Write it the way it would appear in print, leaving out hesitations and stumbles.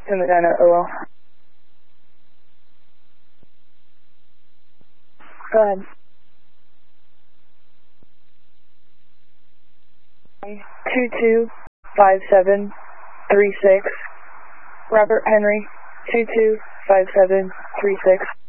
to Medina, OL. Go ahead. 225736. Robert Henry, 225736.